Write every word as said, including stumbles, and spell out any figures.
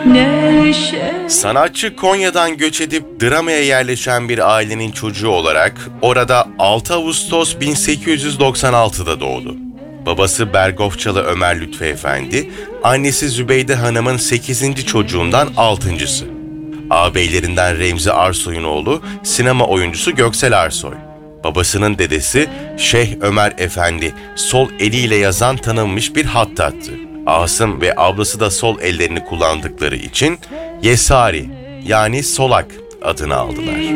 neşe. Sanatçı Konya'dan göç edip Drama'ya yerleşen bir ailenin çocuğu olarak orada altı Ağustos bin sekiz yüz doksan altıda doğdu. Babası Bergofçalı Ömer Lütfü Efendi, annesi Zübeyde Hanım'ın sekizinci çocuğundan altıncısı. Ağabeylerinden Remzi Arsoy'un oğlu sinema oyuncusu Göksel Arsoy. Babasının dedesi Şeyh Ömer Efendi sol eliyle yazan tanınmış bir hattattı. Asım ve ablası da sol ellerini kullandıkları için Yesari yani Solak adını aldılar.